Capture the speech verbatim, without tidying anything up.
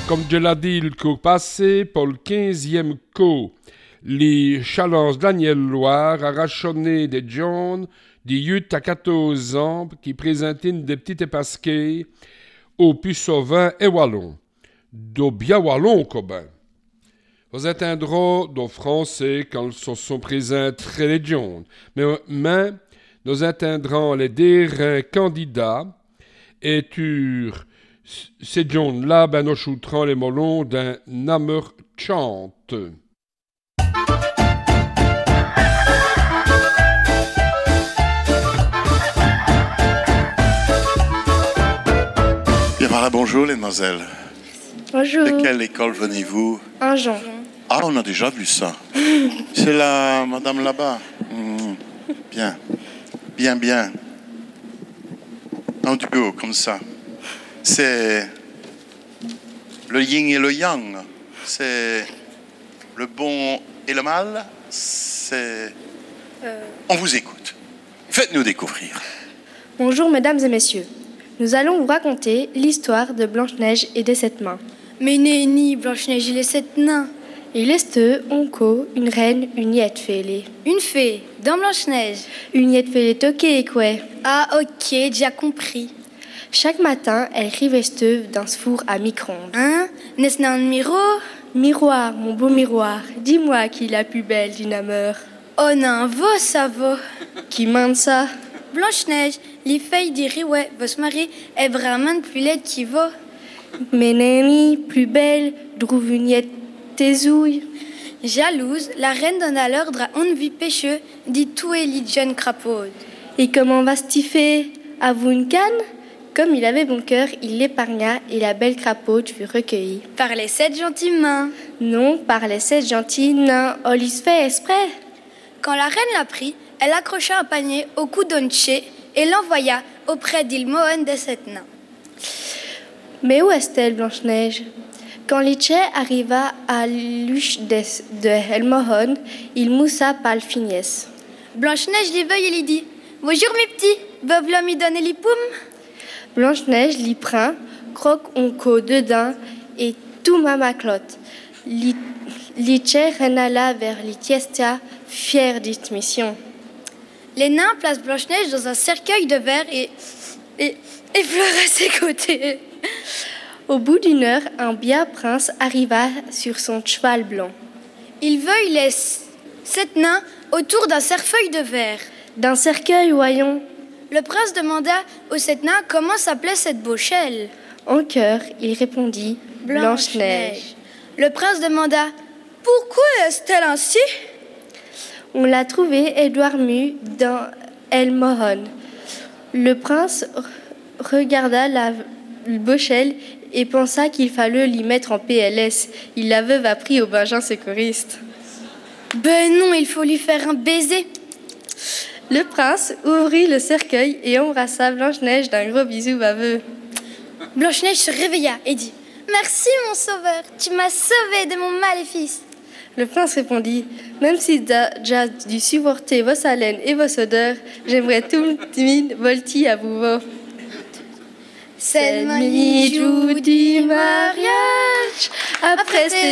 Comme je l'ai dit le cours passé, pour le quinzième cours, les Challenges Daniel Loire a rachonné des jeunes de huit à quatorze ans qui présentaient des petites pasquets au Puissovin et Wallon. Do bien Wallon, Cobin. Vous atteindrez nos Français quand ils se sont présentés les jeunes. Mais, mais nous atteindrons les derniers candidats et tur ces jeunes-là, ben nous shooterons les molons d'un amour chante. Bien voilà, bonjour les demoiselles. Bonjour. De quelle école venez-vous? Anjon. Ah, on a déjà vu ça. C'est la madame là-bas. Mmh. Bien. Bien, bien. Un duo comme ça. C'est le yin et le yang. C'est le bon et le mal. C'est... Euh... On vous écoute. Faites-nous découvrir. Bonjour mesdames et messieurs. Nous allons vous raconter l'histoire de Blanche-Neige et des sept mains. Mais ni Blanche-Neige et les sept nains. Il est onco, une reine, une yette fêlée. Une fée, dans Blanche-Neige. Une yette fêlée toquée, quoi. Ah, ok, déjà compris. Chaque matin, elle rivesteuve d'un four à micro-ondes. Hein? N'est-ce pas un miroir? Miroir, mon beau miroir, dis-moi qui est la plus belle d'une ameur. Oh non, va, ça va. Qui mande ça? Blanche-Neige, les filles diraient, ouais, votre mari est vraiment plus laide qui va. Mais Némi, plus belle, trouve une yette tésouille. Jalouse, la reine donne l'ordre à une vie pécheux, dit tout et les jeunes crapaudes. Et comment va ce fait? À vous une canne? Comme il avait bon cœur, il l'épargna et la belle crapaude fut recueillie. Par les sept gentils mains. Non, par les sept gentils nains. Oh, il se fait exprès. Quand la reine l'a pris, elle accrocha un panier au cou d'Onché et l'envoya auprès d'Ilmohon des sept nains. Mais où est-elle, Blanche-Neige? Quand Litché arriva à l'huche de, de Elmohon, il moussa par le fignès. Blanche-Neige les veuille et lui dit: bonjour mes petits, veuve m'y donner les poum? Blanche-Neige l'y print, croque onco dedans et tout mamaclotte. Litché renala vers Litiestia, fière d'cette mission. Les nains placent Blanche-Neige dans un cercueil de verre et, et, et pleurent à ses côtés. Au bout d'une heure, un bien prince arriva sur son cheval blanc. Il veuille les sept nains autour d'un cercueil de verre. D'un cercueil, voyons. Le prince demanda aux sept nains comment s'appelait cette bochelle. En chœur, il répondit Blanche-Neige. Le prince demanda: pourquoi est-elle ainsi? On l'a trouvée Édouard Mu dans Elmohon. Le prince regarda la bochelle et pensa qu'il fallait l'y mettre en P L S. Il la veuve a pris au Benjamin secouriste. Ben non, il faut lui faire un baiser. Le prince ouvrit le cercueil et embrassa Blanche-Neige d'un gros bisou baveux. Blanche-Neige se réveilla et dit: merci mon sauveur, tu m'as sauvé de mon maléfice. Le prince répondit: même si j'ai dû supporter vos haleines et vos odeurs, j'aimerais tout timide volti à vous voir. C'est le jour du mariage, après